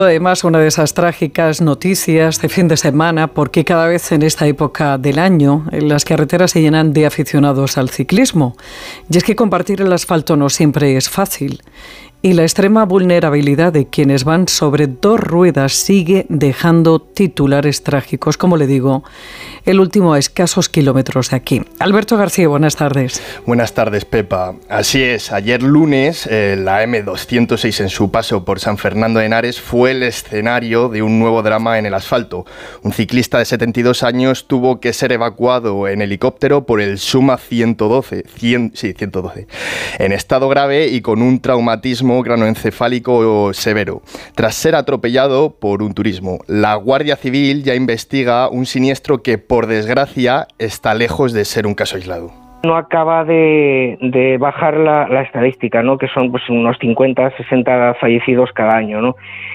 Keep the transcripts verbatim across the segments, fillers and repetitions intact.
Además, una de esas trágicas noticias de fin de semana, porque cada vez en esta época del año las carreteras se llenan de aficionados al ciclismo. Y es que compartir el asfalto no siempre es fácil. Y la extrema vulnerabilidad de quienes van sobre dos ruedas sigue dejando titulares trágicos, como le digo, el último a escasos kilómetros de aquí. Alberto García, buenas tardes. Buenas tardes, Pepa. Así es, ayer lunes eh, la eme doscientos seis en su paso por San Fernando de Henares fue el escenario de un nuevo drama en el asfalto. Un ciclista de setenta y dos años tuvo que ser evacuado en helicóptero por el Suma ciento doce, cien, sí, ciento doce, en estado grave y con un traumatismo cranoencefálico severo, tras ser atropellado por un turismo. La Guardia Civil ya investiga un siniestro que, por desgracia, está lejos de ser un caso aislado. No acaba de, de bajar la, la estadística, ¿no? Que son pues unos cincuenta, sesenta fallecidos cada año, ¿no?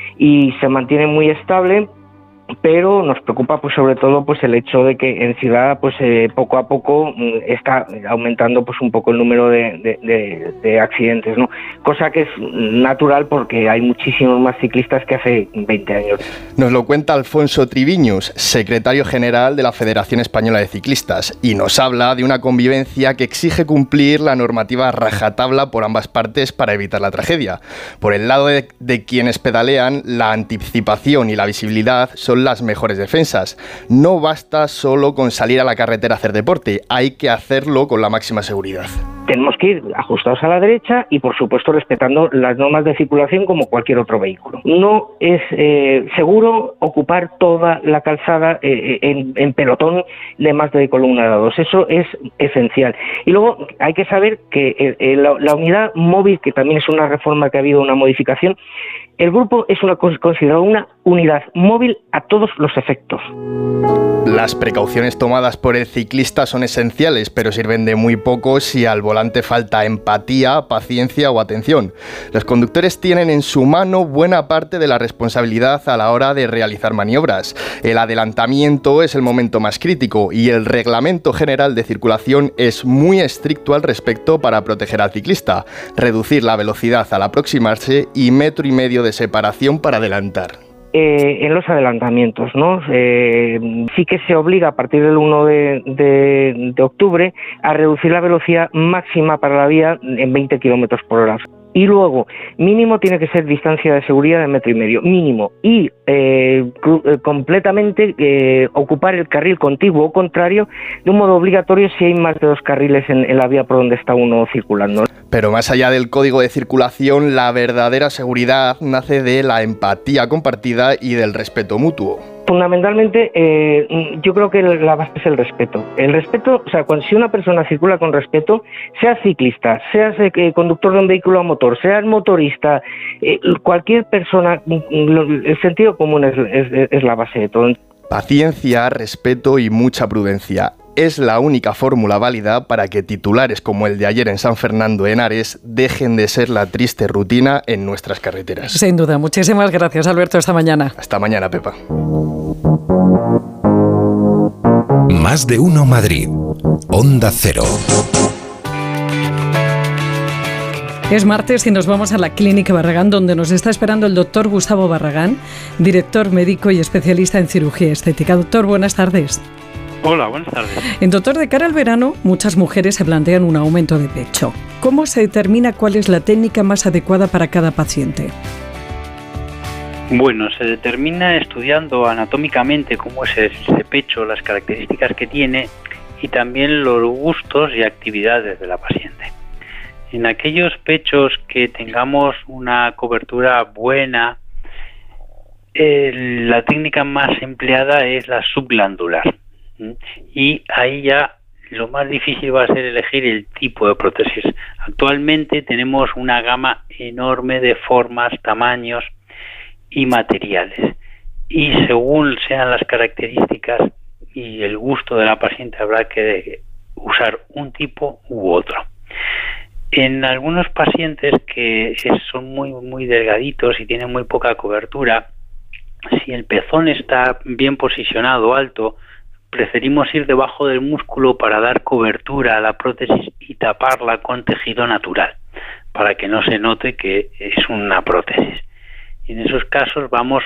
Y se mantiene muy estable, pero nos preocupa pues sobre todo pues el hecho de que en ciudad pues eh, poco a poco está aumentando pues un poco el número de, de, de, de accidentes, ¿no? Cosa que es natural porque hay muchísimos más ciclistas que hace veinte años. Nos lo cuenta Alfonso Triviños, secretario general de la Federación Española de Ciclistas, y nos habla de una convivencia que exige cumplir la normativa rajatabla por ambas partes para evitar la tragedia. Por el lado de, de quienes pedalean, la anticipación y la visibilidad son las mejores defensas. No basta solo con salir a la carretera a hacer deporte, hay que hacerlo con la máxima seguridad. Tenemos que ir ajustados a la derecha y, por supuesto, respetando las normas de circulación como cualquier otro vehículo. No es eh, seguro ocupar toda la calzada eh, en, en pelotón de más de columna de dos. Eso es esencial. Y luego hay que saber que eh, la, la unidad móvil, que también es una reforma que ha habido, una modificación, el grupo es una, considerado una unidad móvil a todos los efectos. Las precauciones tomadas por el ciclista son esenciales, pero sirven de muy poco si al volante falta empatía, paciencia o atención. Los conductores tienen en su mano buena parte de la responsabilidad a la hora de realizar maniobras. El adelantamiento es el momento más crítico y el Reglamento General de Circulación es muy estricto al respecto para proteger al ciclista, reducir la velocidad al aproximarse y metro y medio de separación para adelantar. Eh, en los adelantamientos, ¿no? Eh, sí que se obliga a partir del uno de, de, de octubre a reducir la velocidad máxima para la vía en veinte kilómetros por hora. Y luego, mínimo tiene que ser distancia de seguridad de metro y medio, mínimo. Y eh, cru- completamente eh, ocupar el carril contiguo o contrario de un modo obligatorio si hay más de dos carriles en, en la vía por donde está uno circulando. Pero más allá del código de circulación, la verdadera seguridad nace de la empatía compartida y del respeto mutuo. Fundamentalmente, eh, yo creo que la base es el respeto. El respeto, o sea, cuando si una persona circula con respeto, sea ciclista, sea eh, conductor de un vehículo a motor, sea motorista, eh, cualquier persona, el sentido común es, es, es la base de todo. Paciencia, respeto y mucha prudencia. Es la única fórmula válida para que titulares como el de ayer en San Fernando de Henares dejen de ser la triste rutina en nuestras carreteras. Sin duda. Muchísimas gracias, Alberto. Hasta mañana. Hasta mañana, Pepa. Más de uno Madrid. Onda Cero. Es martes y nos vamos a la Clínica Barragán, donde nos está esperando el doctor Gustavo Barragán, director médico y especialista en cirugía estética. Doctor, buenas tardes. Hola, buenas tardes. En doctor, de cara al verano, muchas mujeres se plantean un aumento de pecho. ¿Cómo se determina cuál es la técnica más adecuada para cada paciente? Bueno, se determina estudiando anatómicamente cómo es ese pecho, las características que tiene y también los gustos y actividades de la paciente. En aquellos pechos que tengamos una cobertura buena, eh, la técnica más empleada es la subglandular. Y ahí ya lo más difícil va a ser elegir el tipo de prótesis. Actualmente tenemos una gama enorme de formas, tamaños y materiales. Y según sean las características y el gusto de la paciente, habrá que usar un tipo u otro. En algunos pacientes que son muy, muy delgaditos y tienen muy poca cobertura, si el pezón está bien posicionado, alto, preferimos ir debajo del músculo para dar cobertura a la prótesis y taparla con tejido natural, para que no se note que es una prótesis. Y en esos casos vamos